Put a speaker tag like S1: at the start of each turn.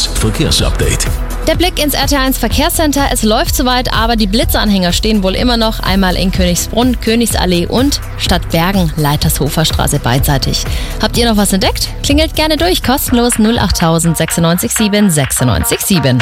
S1: 1 Verkehrsupdate.
S2: Der Blick ins RT1 Verkehrscenter. Es läuft soweit, aber die Blitzanhänger stehen wohl immer noch einmal in Königsbrunn, Königsallee und Stadt Bergen, Leitershofer Straße beidseitig. Habt ihr noch was entdeckt? Klingelt gerne durch, kostenlos 08000 96 7 96 7.